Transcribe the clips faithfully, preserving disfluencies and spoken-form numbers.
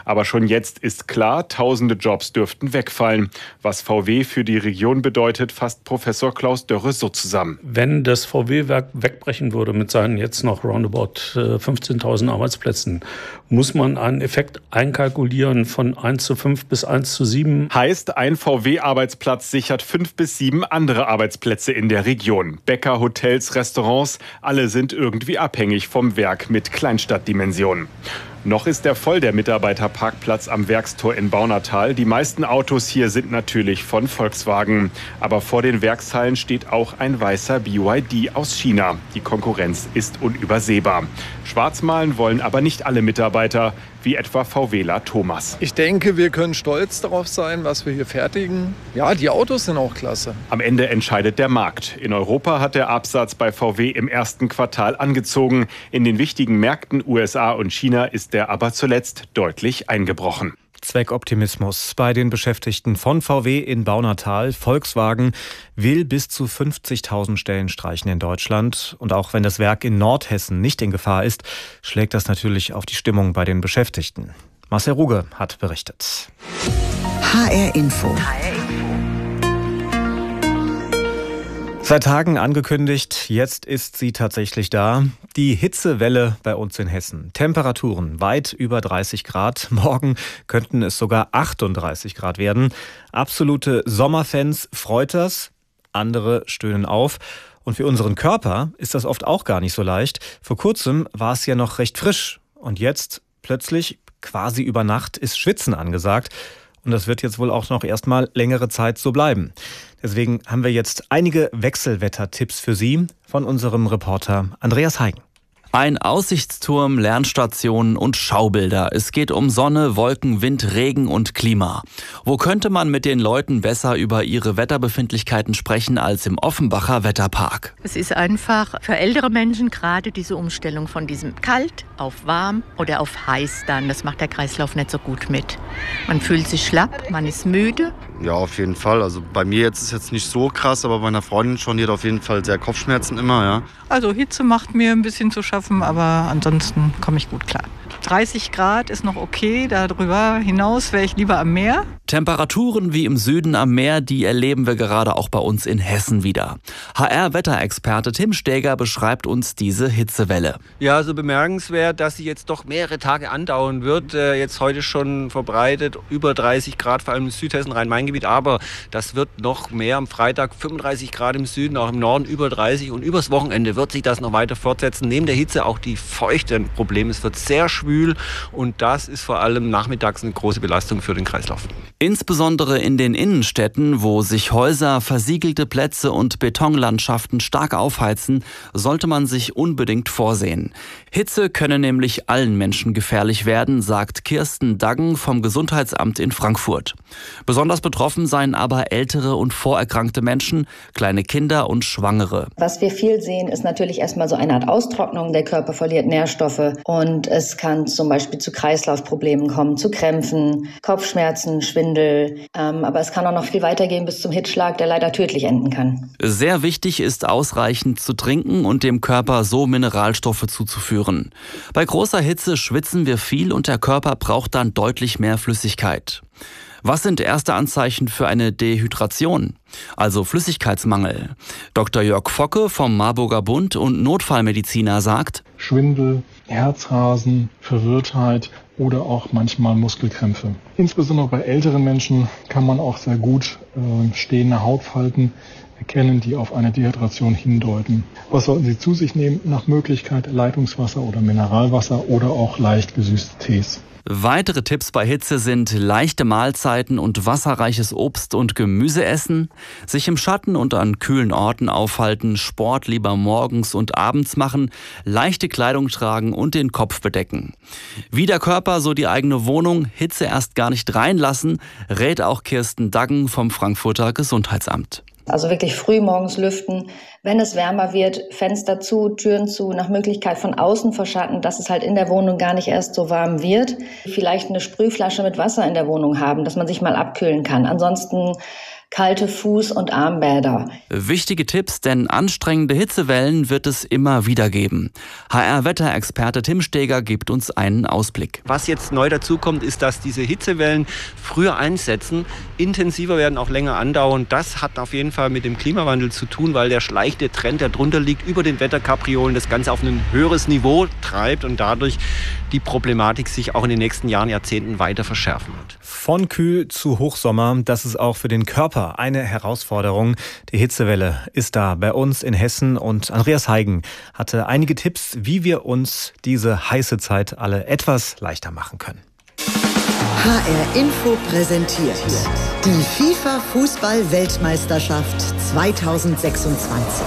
Aber schon jetzt ist klar, tausende Jobs dürften wegfallen. Was V W für die Region bedeutet, fasst Professor Klaus Dörre so zusammen. Wenn das V W-Werk wegbrechen würde mit seinen jetzt noch roundabout fünfzehntausend Arbeitsplätzen, muss man einen Effekt einkalkulieren von eins zu fünf bis eins zu sieben. Heißt, ein V W-Arbeitsplatz sichert fünf bis sieben andere Arbeitsplätze in der Region. Bäcker, Hotels, Restaurants, alle sind irgendwie abhängig vom Werk mit Kleinstadtdimensionen. Noch ist er voll, der Mitarbeiterparkplatz am Werkstor in Baunatal. Die meisten Autos hier sind natürlich von Volkswagen. Aber vor den Werkshallen steht auch ein weißer B Y D aus China. Die Konkurrenz ist unübersehbar. Schwarzmalen wollen aber nicht alle Mitarbeiter, wie etwa VWler Thomas. Ich denke, wir können stolz darauf sein, was wir hier fertigen. Ja, die Autos sind auch klasse. Am Ende entscheidet der Markt. In Europa hat der Absatz bei V W im ersten Quartal angezogen. In den wichtigen Märkten U S A und China ist der aber zuletzt deutlich eingebrochen. Zweckoptimismus bei den Beschäftigten von V W in Baunatal. Volkswagen will bis zu fünfzigtausend Stellen streichen in Deutschland. Und auch wenn das Werk in Nordhessen nicht in Gefahr ist, schlägt das natürlich auf die Stimmung bei den Beschäftigten. Marcel Ruge hat berichtet. H R Info. Seit Tagen angekündigt, jetzt ist sie tatsächlich da. Die Hitzewelle bei uns in Hessen. Temperaturen weit über dreißig Grad. Morgen könnten es sogar achtunddreißig Grad werden. Absolute Sommerfans freut das. Andere stöhnen auf. Und für unseren Körper ist das oft auch gar nicht so leicht. Vor kurzem war es ja noch recht frisch. Und jetzt plötzlich, quasi über Nacht, ist Schwitzen angesagt. Und das wird jetzt wohl auch noch erstmal längere Zeit so bleiben. Deswegen haben wir jetzt einige Wechselwettertipps für Sie von unserem Reporter Andreas Heigen. Ein Aussichtsturm, Lernstationen und Schaubilder. Es geht um Sonne, Wolken, Wind, Regen und Klima. Wo könnte man mit den Leuten besser über ihre Wetterbefindlichkeiten sprechen als im Offenbacher Wetterpark? Es ist einfach für ältere Menschen gerade diese Umstellung von diesem kalt auf warm oder auf heiß dann. Das macht der Kreislauf nicht so gut mit. Man fühlt sich schlapp, man ist müde. Ja, auf jeden Fall. Also bei mir jetzt ist es jetzt nicht so krass, aber bei meiner Freundin schon, die hat auf jeden Fall sehr Kopfschmerzen immer, ja. Also Hitze macht mir ein bisschen zu schaffen, aber ansonsten komme ich gut klar. dreißig Grad ist noch okay, darüber hinaus wäre ich lieber am Meer. Temperaturen wie im Süden am Meer, die erleben wir gerade auch bei uns in Hessen wieder. H R-Wetterexperte Tim Steger beschreibt uns diese Hitzewelle. Ja, so also bemerkenswert, dass sie jetzt doch mehrere Tage andauern wird. Äh, jetzt heute schon verbreitet, über dreißig Grad, vor allem im Südhessen, Rhein-Main-Gebiet. Aber das wird noch mehr. Am Freitag fünfunddreißig Grad im Süden, auch im Norden über dreißig. Und übers Wochenende wird sich das noch weiter fortsetzen. Neben der Hitze auch die Feuchte ein Problem. Es wird sehr schwül und das ist vor allem nachmittags eine große Belastung für den Kreislauf. Insbesondere in den Innenstädten, wo sich Häuser, versiegelte Plätze und Betonlandschaften stark aufheizen, sollte man sich unbedingt vorsehen. Hitze könne nämlich allen Menschen gefährlich werden, sagt Kirsten Daggen vom Gesundheitsamt in Frankfurt. Besonders betroffen seien aber ältere und vorerkrankte Menschen, kleine Kinder und Schwangere. Was wir viel sehen, ist natürlich erstmal so eine Art Austrocknung. Der Körper verliert Nährstoffe und es kann zum Beispiel zu Kreislaufproblemen kommen, zu Krämpfen, Kopfschmerzen, Schwindel. Ähm, aber es kann auch noch viel weitergehen bis zum Hitzschlag, der leider tödlich enden kann. Sehr wichtig ist, ausreichend zu trinken und dem Körper so Mineralstoffe zuzuführen. Bei großer Hitze schwitzen wir viel und der Körper braucht dann deutlich mehr Flüssigkeit. Was sind erste Anzeichen für eine Dehydration, also Flüssigkeitsmangel? Doktor Jörg Focke vom Marburger Bund und Notfallmediziner sagt: Schwindel, Herzrasen, Verwirrtheit oder auch manchmal Muskelkrämpfe. Insbesondere bei älteren Menschen kann man auch sehr gut äh, stehende Hautfalten erkennen, die auf eine Dehydration hindeuten. Was sollten Sie zu sich nehmen? Nach Möglichkeit Leitungswasser oder Mineralwasser oder auch leicht gesüßte Tees. Weitere Tipps bei Hitze sind leichte Mahlzeiten und wasserreiches Obst und Gemüse essen, sich im Schatten und an kühlen Orten aufhalten, Sport lieber morgens und abends machen, leichte Kleidung tragen und den Kopf bedecken. Wie der Körper, so die eigene Wohnung, Hitze erst gar nicht reinlassen, rät auch Kirsten Daggen vom Frankfurter Gesundheitsamt. Also wirklich früh morgens lüften. Wenn es wärmer wird, Fenster zu, Türen zu, nach Möglichkeit von außen verschatten, dass es halt in der Wohnung gar nicht erst so warm wird. Vielleicht eine Sprühflasche mit Wasser in der Wohnung haben, dass man sich mal abkühlen kann. Ansonsten kalte Fuß- und Armbäder. Wichtige Tipps, denn anstrengende Hitzewellen wird es immer wieder geben. H R-Wetterexperte Tim Steger gibt uns einen Ausblick. Was jetzt neu dazu kommt, ist, dass diese Hitzewellen früher einsetzen, intensiver werden, auch länger andauern. Das hat auf jeden Fall mit dem Klimawandel zu tun, weil der schleichte Trend, der drunter liegt, über den Wetterkapriolen das Ganze auf ein höheres Niveau treibt und dadurch die Problematik sich auch in den nächsten Jahren, Jahrzehnten weiter verschärfen wird. Von kühl zu Hochsommer, das ist auch für den Körper eine Herausforderung. Die Hitzewelle ist da bei uns in Hessen und Andreas Heigen hatte einige Tipps, wie wir uns diese heiße Zeit alle etwas leichter machen können. H R Info präsentiert die FIFA-Fußball-Weltmeisterschaft zweitausendsechsundzwanzig.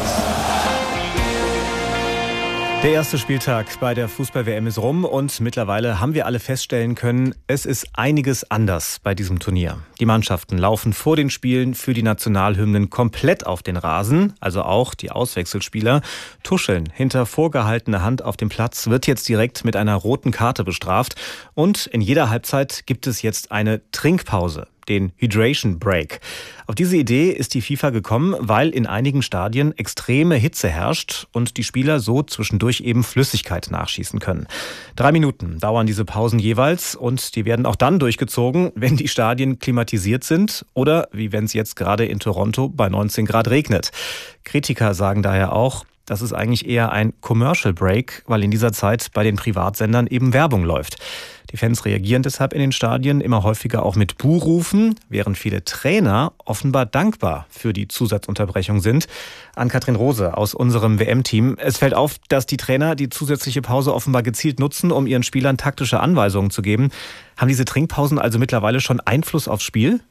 Der erste Spieltag bei der Fußball-W M ist rum und mittlerweile haben wir alle feststellen können, es ist einiges anders bei diesem Turnier. Die Mannschaften laufen vor den Spielen für die Nationalhymnen komplett auf den Rasen, also auch die Auswechselspieler. Tuscheln hinter vorgehaltener Hand auf dem Platz wird jetzt direkt mit einer roten Karte bestraft und in jeder Halbzeit gibt es jetzt eine Trinkpause, den Hydration Break. Auf diese Idee ist die FIFA gekommen, weil in einigen Stadien extreme Hitze herrscht und die Spieler so zwischendurch eben Flüssigkeit nachschießen können. Drei Minuten dauern diese Pausen jeweils und die werden auch dann durchgezogen, wenn die Stadien klimatisiert sind oder wie wenn es jetzt gerade in Toronto bei neunzehn Grad regnet. Kritiker sagen daher auch, das ist eigentlich eher ein Commercial Break, weil in dieser Zeit bei den Privatsendern eben Werbung läuft. Die Fans reagieren deshalb in den Stadien immer häufiger auch mit Buhrufen, während viele Trainer offenbar dankbar für die Zusatzunterbrechung sind. Ann-Kathrin Rose aus unserem W M-Team. Es fällt auf, dass die Trainer die zusätzliche Pause offenbar gezielt nutzen, um ihren Spielern taktische Anweisungen zu geben. Haben diese Trinkpausen also mittlerweile schon Einfluss aufs Spiel?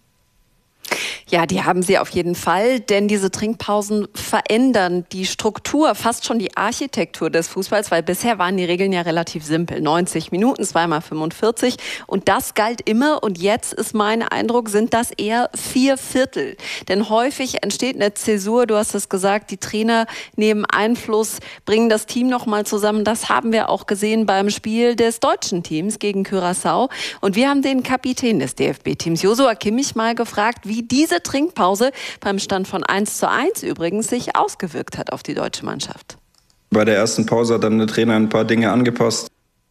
Ja, die haben sie auf jeden Fall, denn diese Trinkpausen verändern die Struktur, fast schon die Architektur des Fußballs, weil bisher waren die Regeln ja relativ simpel. neunzig Minuten, zweimal fünfundvierzig und das galt immer und jetzt ist mein Eindruck, sind das eher vier Viertel. Denn häufig entsteht eine Zäsur, du hast es gesagt, die Trainer nehmen Einfluss, bringen das Team nochmal zusammen. Das haben wir auch gesehen beim Spiel des deutschen Teams gegen Curaçao und wir haben den Kapitän des D F B-Teams, Joshua Kimmich, mal gefragt, wie diese Trinkpause beim Stand von eins zu eins übrigens sich ausgewirkt hat auf die deutsche Mannschaft. Bei der ersten Pause hat dann der Trainer ein paar Dinge angepasst.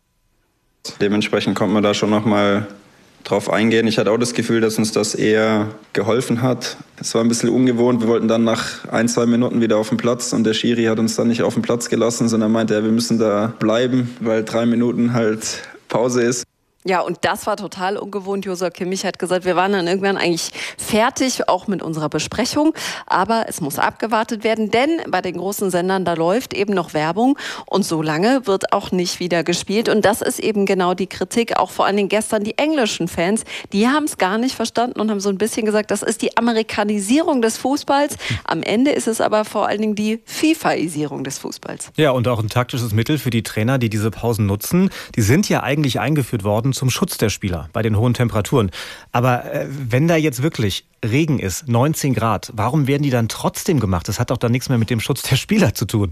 Dementsprechend konnte man da schon noch mal drauf eingehen. Ich hatte auch das Gefühl, dass uns das eher geholfen hat. Es war ein bisschen ungewohnt. Wir wollten dann nach ein, zwei Minuten wieder auf den Platz und der Schiri hat uns dann nicht auf den Platz gelassen, sondern meinte, ja, wir müssen da bleiben, weil drei Minuten halt Pause ist. Ja, und das war total ungewohnt. Joshua Kimmich hat gesagt, wir waren dann irgendwann eigentlich fertig, auch mit unserer Besprechung. Aber es muss abgewartet werden, denn bei den großen Sendern, da läuft eben noch Werbung. Und so lange wird auch nicht wieder gespielt. Und das ist eben genau die Kritik. Auch vor allen Dingen gestern die englischen Fans, die haben es gar nicht verstanden und haben so ein bisschen gesagt, das ist die Amerikanisierung des Fußballs. Am Ende ist es aber vor allen Dingen die FIFAisierung des Fußballs. Ja, und auch ein taktisches Mittel für die Trainer, die diese Pausen nutzen. Die sind ja eigentlich eingeführt worden zum Schutz der Spieler bei den hohen Temperaturen. Aber äh, wenn da jetzt wirklich Regen ist, neunzehn Grad, warum werden die dann trotzdem gemacht? Das hat doch dann nichts mehr mit dem Schutz der Spieler zu tun.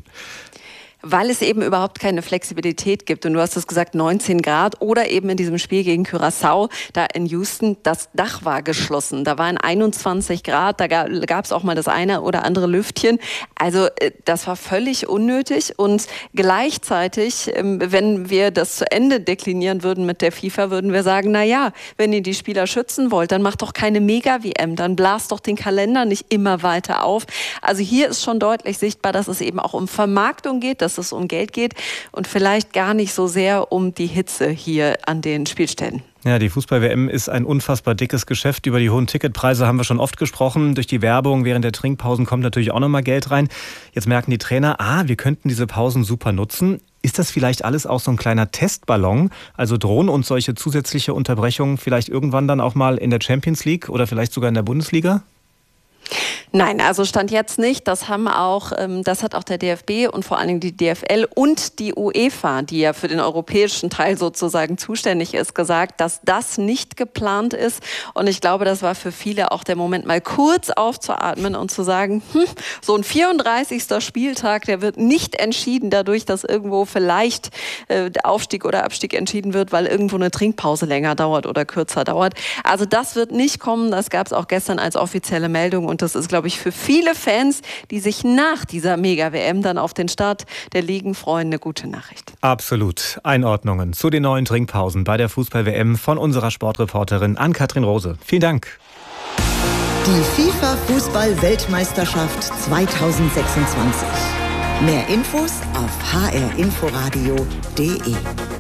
Weil es eben überhaupt keine Flexibilität gibt. Und du hast es gesagt, neunzehn Grad oder eben in diesem Spiel gegen Curaçao, da in Houston, das Dach war geschlossen. Da waren einundzwanzig Grad, da gab es auch mal das eine oder andere Lüftchen. Also das war völlig unnötig und gleichzeitig, wenn wir das zu Ende deklinieren würden mit der FIFA, würden wir sagen, na ja, wenn ihr die Spieler schützen wollt, dann macht doch keine Mega-W M, dann blast doch den Kalender nicht immer weiter auf. Also hier ist schon deutlich sichtbar, dass es eben auch um Vermarktung geht, dass es um Geld geht und vielleicht gar nicht so sehr um die Hitze hier an den Spielstätten. Ja, die Fußball-W M ist ein unfassbar dickes Geschäft. Über die hohen Ticketpreise haben wir schon oft gesprochen. Durch die Werbung während der Trinkpausen kommt natürlich auch nochmal Geld rein. Jetzt merken die Trainer, ah, wir könnten diese Pausen super nutzen. Ist das vielleicht alles auch so ein kleiner Testballon? Also drohen uns solche zusätzliche Unterbrechungen vielleicht irgendwann dann auch mal in der Champions League oder vielleicht sogar in der Bundesliga? Nein, also Stand jetzt nicht. Das haben auch, das hat auch der D F B und vor allen Dingen die D F L und die UEFA, die ja für den europäischen Teil sozusagen zuständig ist, gesagt, dass das nicht geplant ist. Und ich glaube, das war für viele auch der Moment, mal kurz aufzuatmen und zu sagen, hm, so ein vierunddreißigster Spieltag, der wird nicht entschieden dadurch, dass irgendwo vielleicht äh, der Aufstieg oder Abstieg entschieden wird, weil irgendwo eine Trinkpause länger dauert oder kürzer dauert. Also das wird nicht kommen. Das gab es auch gestern als offizielle Meldung und das ist, glaube ich, für viele Fans, die sich nach dieser Mega-W M dann auf den Start der Ligen freuen, eine gute Nachricht. Absolut. Einordnungen zu den neuen Trinkpausen bei der Fußball-W M von unserer Sportreporterin Ann-Kathrin Rose. Vielen Dank. Die FIFA-Fußball-Weltmeisterschaft zweitausendsechsundzwanzig. Mehr Infos auf h r inforadio punkt d e.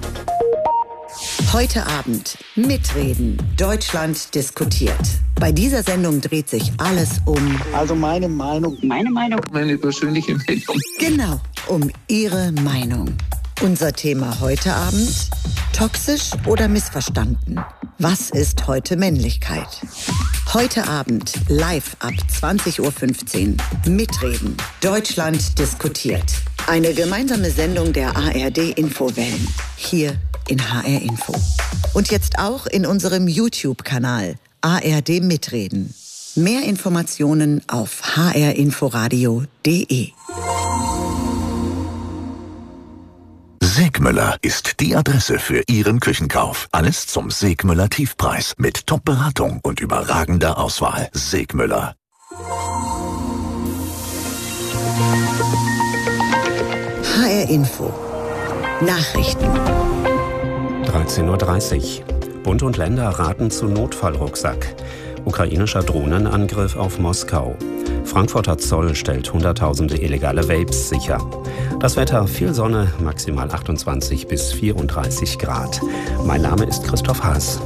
Heute Abend mitreden. Deutschland diskutiert. Bei dieser Sendung dreht sich alles um... Also meine Meinung. Meine Meinung. Meine persönliche Meinung. Genau, um Ihre Meinung. Unser Thema heute Abend: toxisch oder missverstanden? Was ist heute Männlichkeit? Heute Abend live ab zwanzig Uhr fünfzehn. Mitreden. Deutschland diskutiert. Eine gemeinsame Sendung der A R D-Infowellen. Hier in H R Info. Und jetzt auch in unserem YouTube-Kanal A R D Mitreden. Mehr Informationen auf h r inforadio punkt d e. Segmüller ist die Adresse für Ihren Küchenkauf. Alles zum Segmüller Tiefpreis mit Top-Beratung und überragender Auswahl. Segmüller. H R Info. Nachrichten. dreizehn Uhr dreißig. Bund und Länder raten zu Notfallrucksack. Ukrainischer Drohnenangriff auf Moskau. Frankfurter Zoll stellt Hunderttausende illegale Vapes sicher. Das Wetter: viel Sonne, maximal achtundzwanzig bis vierunddreißig Grad. Mein Name ist Christoph Haas.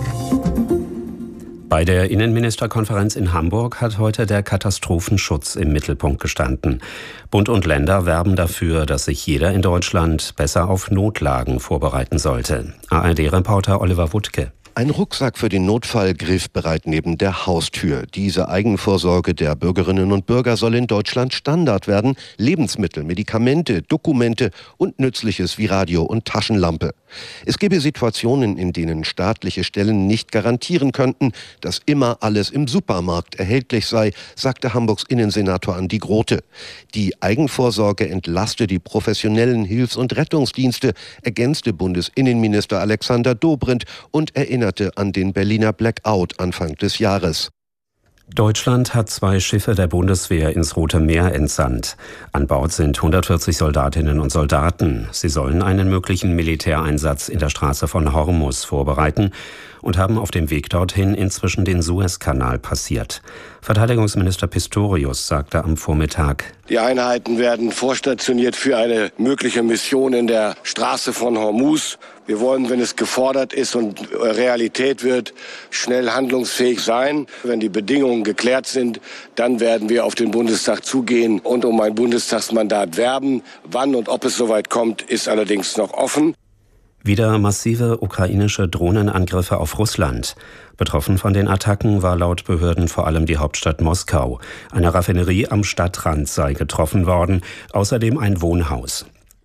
Bei der Innenministerkonferenz in Hamburg hat heute der Katastrophenschutz im Mittelpunkt gestanden. Bund und Länder werben dafür, dass sich jeder in Deutschland besser auf Notlagen vorbereiten sollte. A R D-Reporter Oliver Wuttke. Ein Rucksack für den Notfall griffbereit neben der Haustür. Diese Eigenvorsorge der Bürgerinnen und Bürger soll in Deutschland Standard werden. Lebensmittel, Medikamente, Dokumente und Nützliches wie Radio und Taschenlampe. Es gebe Situationen, in denen staatliche Stellen nicht garantieren könnten, dass immer alles im Supermarkt erhältlich sei, sagte Hamburgs Innensenator Andi Grote. Die Eigenvorsorge entlaste die professionellen Hilfs- und Rettungsdienste, ergänzte Bundesinnenminister Alexander Dobrindt und erinnerte an den Berliner Blackout Anfang des Jahres. Deutschland hat zwei Schiffe der Bundeswehr ins Rote Meer entsandt. An Bord sind hundertvierzig Soldatinnen und Soldaten. Sie sollen einen möglichen Militäreinsatz in der Straße von Hormuz vorbereiten und haben auf dem Weg dorthin inzwischen den Suezkanal passiert. Verteidigungsminister Pistorius sagte am Vormittag: Die Einheiten werden vorstationiert für eine mögliche Mission in der Straße von Hormuz. Wir wollen, wenn es gefordert ist und Realität wird, schnell handlungsfähig sein. Wenn die Bedingungen geklärt sind, dann werden wir auf den Bundestag zugehen und um ein Bundestagsmandat werben. Wann und ob es soweit kommt, ist allerdings noch offen. Wieder massive ukrainische Drohnenangriffe auf Russland. Betroffen von den Attacken war laut Behörden vor allem die Hauptstadt Moskau. Eine Raffinerie am Stadtrand sei getroffen worden, außerdem ein Wohnhaus.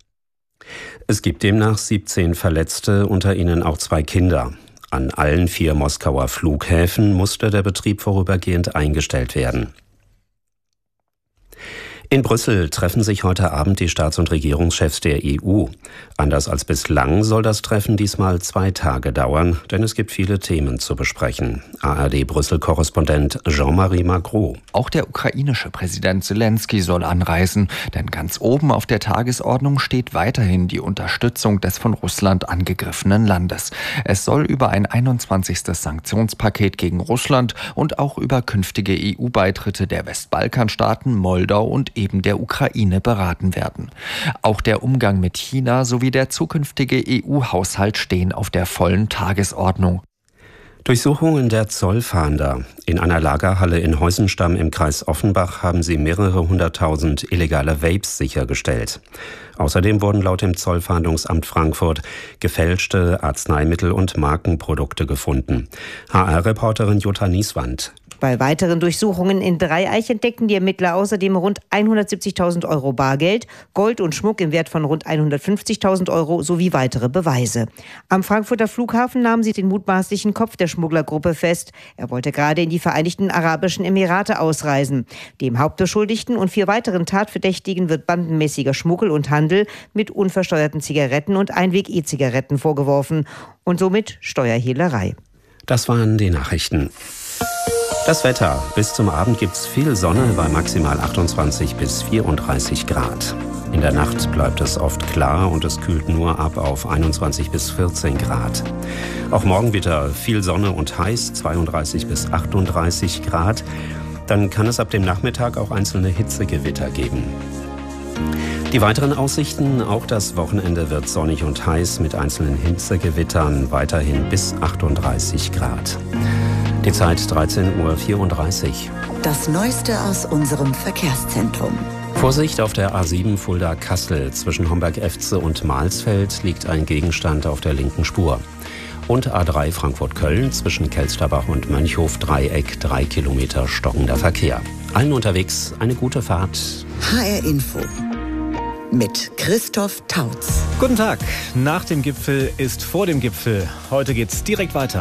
Es gibt demnach siebzehn Verletzte, unter ihnen auch zwei Kinder. An allen vier Moskauer Flughäfen musste der Betrieb vorübergehend eingestellt werden. In Brüssel treffen sich heute Abend die Staats- und Regierungschefs der E U. Anders als bislang soll das Treffen diesmal zwei Tage dauern, denn es gibt viele Themen zu besprechen. A R D-Brüssel-Korrespondent Jean-Marie Magro. Auch der ukrainische Präsident Zelensky soll anreisen, denn ganz oben auf der Tagesordnung steht weiterhin die Unterstützung des von Russland angegriffenen Landes. Es soll über ein einundzwanzigstes Sanktionspaket gegen Russland und auch über künftige E U-Beitritte der Westbalkanstaaten, Moldau und eben der Ukraine beraten werden. Auch der Umgang mit China sowie der zukünftige E U-Haushalt stehen auf der vollen Tagesordnung. Durchsuchungen der Zollfahnder. In einer Lagerhalle in Heusenstamm im Kreis Offenbach haben sie mehrere hunderttausend illegale Vapes sichergestellt. Außerdem wurden laut dem Zollfahndungsamt Frankfurt gefälschte Arzneimittel und Markenprodukte gefunden. H R-Reporterin Jutta Nieswand. Bei weiteren Durchsuchungen in Dreieich entdeckten die Ermittler außerdem rund hundertsiebzigtausend Euro Bargeld, Gold und Schmuck im Wert von rund hundertfünfzigtausend Euro sowie weitere Beweise. Am Frankfurter Flughafen nahmen sie den mutmaßlichen Kopf der Schmugglergruppe fest. Er wollte gerade in die Vereinigten Arabischen Emirate ausreisen. Dem Hauptbeschuldigten und vier weiteren Tatverdächtigen wird bandenmäßiger Schmuggel und Handel mit unversteuerten Zigaretten und Einweg-E-Zigaretten vorgeworfen und somit Steuerhehlerei. Das waren die Nachrichten. Das Wetter. Bis zum Abend gibt's viel Sonne bei maximal achtundzwanzig bis vierunddreißig Grad. In der Nacht bleibt es oft klar und es kühlt nur ab auf einundzwanzig bis vierzehn Grad. Auch morgen wieder viel Sonne und heiß, zweiunddreißig bis achtunddreißig Grad. Dann kann es ab dem Nachmittag auch einzelne Hitzegewitter geben. Die weiteren Aussichten, auch das Wochenende wird sonnig und heiß mit einzelnen Hitzegewittern, weiterhin bis achtunddreißig Grad. Die Zeit dreizehn Uhr vierunddreißig. Das Neueste aus unserem Verkehrszentrum. Vorsicht auf der A sieben Fulda-Kassel. Zwischen Homberg-Efze und Mahlsfeld liegt ein Gegenstand auf der linken Spur. Und A drei Frankfurt-Köln zwischen Kelsterbach und Mönchhof-Dreieck, drei Kilometer stockender Verkehr. Allen unterwegs eine gute Fahrt. H R Info mit Christoph Tautz. Guten Tag. Nach dem Gipfel ist vor dem Gipfel. Heute geht's direkt weiter.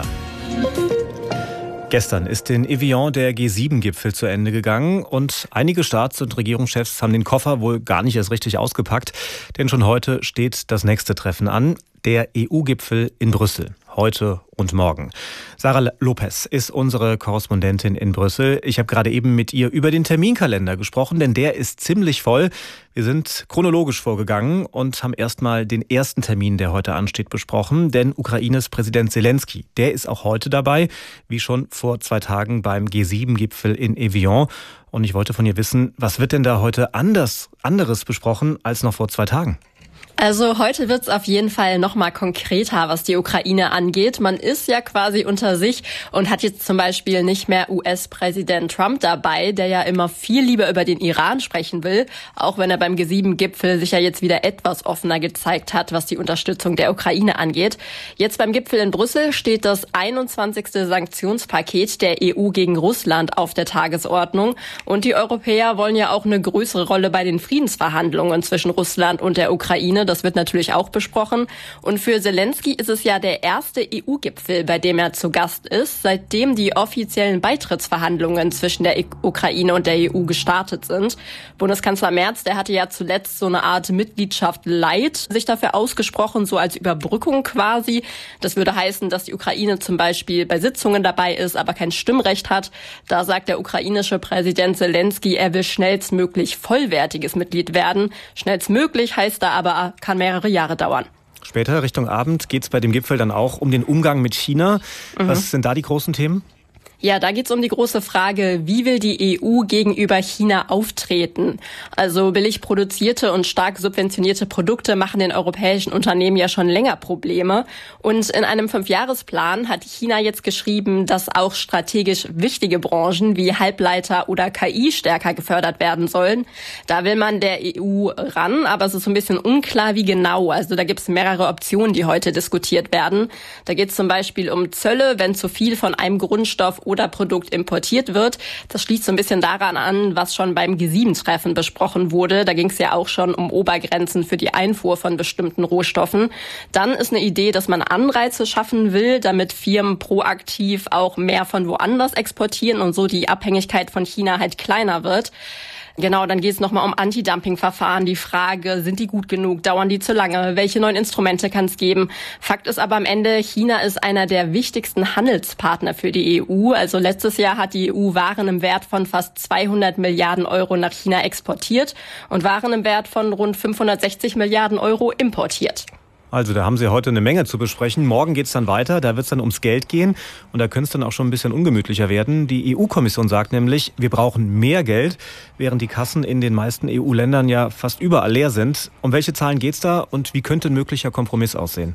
Gestern ist in Evian der G sieben Gipfel zu Ende gegangen und einige Staats- und Regierungschefs haben den Koffer wohl gar nicht erst richtig ausgepackt, denn schon heute steht das nächste Treffen an, der E U-Gipfel in Brüssel. Heute und morgen. Sarah Lopez ist unsere Korrespondentin in Brüssel. Ich habe gerade eben mit ihr über den Terminkalender gesprochen, denn der ist ziemlich voll. Wir sind chronologisch vorgegangen und haben erstmal den ersten Termin, der heute ansteht, besprochen. Denn Ukraines Präsident Zelensky, der ist auch heute dabei, wie schon vor zwei Tagen beim G sieben Gipfel in Evian. Und ich wollte von ihr wissen, was wird denn da heute anders, anderes besprochen als noch vor zwei Tagen? Also heute wird's auf jeden Fall noch mal konkreter, was die Ukraine angeht. Man ist ja quasi unter sich und hat jetzt zum Beispiel nicht mehr U S-Präsident Trump dabei, der ja immer viel lieber über den Iran sprechen will, auch wenn er beim G sieben Gipfel sich ja jetzt wieder etwas offener gezeigt hat, was die Unterstützung der Ukraine angeht. Jetzt beim Gipfel in Brüssel steht das einundzwanzigste Sanktionspaket der E U gegen Russland auf der Tagesordnung. Und die Europäer wollen ja auch eine größere Rolle bei den Friedensverhandlungen zwischen Russland und der Ukraine. Das wird natürlich auch besprochen. Und für Zelensky ist es ja der erste E U-Gipfel, bei dem er zu Gast ist, seitdem die offiziellen Beitrittsverhandlungen zwischen der Ukraine und der E U gestartet sind. Bundeskanzler Merz, der hatte ja zuletzt so eine Art Mitgliedschaft light sich dafür ausgesprochen, so als Überbrückung quasi. Das würde heißen, dass die Ukraine zum Beispiel bei Sitzungen dabei ist, aber kein Stimmrecht hat. Da sagt der ukrainische Präsident Zelensky, er will schnellstmöglich vollwertiges Mitglied werden. Schnellstmöglich heißt da aber, kann mehrere Jahre dauern. Später, Richtung Abend, geht es bei dem Gipfel dann auch um den Umgang mit China. Mhm. Was sind da die großen Themen? Ja, da geht's um die große Frage, wie will die E U gegenüber China auftreten? Also billig produzierte und stark subventionierte Produkte machen den europäischen Unternehmen ja schon länger Probleme. Und in einem Fünfjahresplan hat China jetzt geschrieben, dass auch strategisch wichtige Branchen wie Halbleiter oder K I stärker gefördert werden sollen. Da will man der E U ran, aber es ist so ein bisschen unklar, wie genau. Also da gibt's mehrere Optionen, die heute diskutiert werden. Da geht's zum Beispiel um Zölle, wenn zu viel von einem Grundstoff oder Produkt importiert wird. Das schließt so ein bisschen daran an, was schon beim G sieben Treffen besprochen wurde. Da ging es ja auch schon um Obergrenzen für die Einfuhr von bestimmten Rohstoffen. Dann ist eine Idee, dass man Anreize schaffen will, damit Firmen proaktiv auch mehr von woanders exportieren und so die Abhängigkeit von China halt kleiner wird. Genau, dann geht es nochmal um Anti-Dumping-Verfahren. Die Frage, sind die gut genug? Dauern die zu lange? Welche neuen Instrumente kann es geben? Fakt ist aber am Ende, China ist einer der wichtigsten Handelspartner für die E U. Also letztes Jahr hat die E U Waren im Wert von fast zweihundert Milliarden Euro nach China exportiert und Waren im Wert von rund fünfhundertsechzig Milliarden Euro importiert. Also da haben Sie heute eine Menge zu besprechen. Morgen geht es dann weiter, da wird es dann ums Geld gehen und da könnte es dann auch schon ein bisschen ungemütlicher werden. Die E U-Kommission sagt nämlich, wir brauchen mehr Geld, während die Kassen in den meisten E U-Ländern ja fast überall leer sind. Um welche Zahlen geht es da und wie könnte ein möglicher Kompromiss aussehen?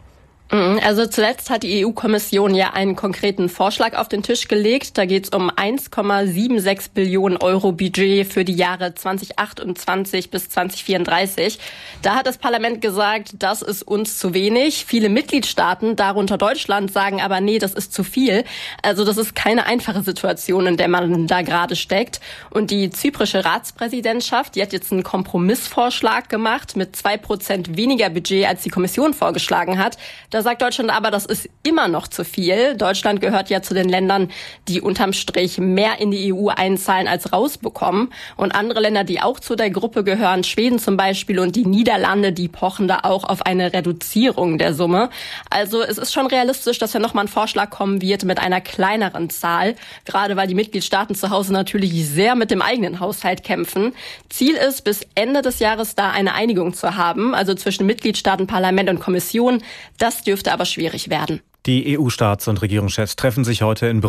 Also zuletzt hat die E U-Kommission ja einen konkreten Vorschlag auf den Tisch gelegt. Da geht es um eins Komma sechsundsiebzig Billionen Euro Budget für die Jahre zweitausendachtundzwanzig bis zweitausendvierunddreißig. Da hat das Parlament gesagt, das ist uns zu wenig. Viele Mitgliedstaaten, darunter Deutschland, sagen aber, nee, das ist zu viel. Also das ist keine einfache Situation, in der man da gerade steckt. Und die zyprische Ratspräsidentschaft, die hat jetzt einen Kompromissvorschlag gemacht mit zwei Prozent weniger Budget, als die Kommission vorgeschlagen hat. Da sagt Deutschland aber, das ist immer noch zu viel. Deutschland gehört ja zu den Ländern, die unterm Strich mehr in die E U einzahlen als rausbekommen. Und andere Länder, die auch zu der Gruppe gehören, Schweden zum Beispiel und die Niederlande, die pochen da auch auf eine Reduzierung der Summe. Also es ist schon realistisch, dass ja nochmal ein Vorschlag kommen wird mit einer kleineren Zahl, gerade weil die Mitgliedstaaten zu Hause natürlich sehr mit dem eigenen Haushalt kämpfen. Ziel ist, bis Ende des Jahres da eine Einigung zu haben, also zwischen Mitgliedstaaten, Parlament und Kommission. Das dürfte aber schwierig werden. Die E U-Staats- und Regierungschefs treffen sich heute in Brüssel.